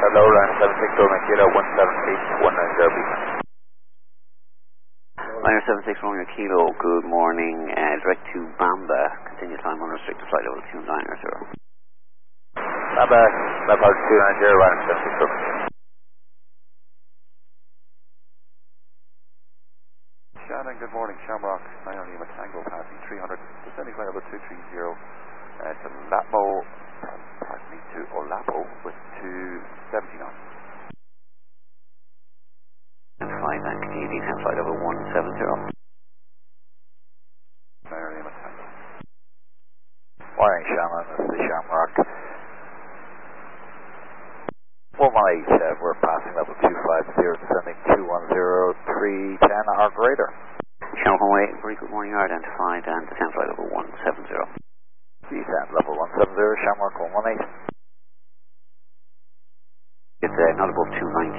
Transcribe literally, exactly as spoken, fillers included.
hello, round seven six Romeo Kilo, one seven eight one nine zero beacon. Liner seven six Romeo Kilo, good morning, uh, direct to Bamba, continue time unrestricted flight level two nine zero. Bamba, level two nine zero, round seven six Romeo. Shannon, good morning, Shamrock, nine Lima Tango, passing three hundred, descending flight level two three zero, uh, to Lapo, pardon me, to Olapo with two seventy knots. And five back to D ten flight level one seven zero. nine Lima Tango. Morning, Shannon, this is the Shamrock. one one eight, uh, we're passing level two five zero, descending two one zero, three ten or greater. Shamrock Away, very good morning, you are identified and descend flight level one seven zero. Descent level one seven zero, Shamrock one one eight. It's uh, not above two nine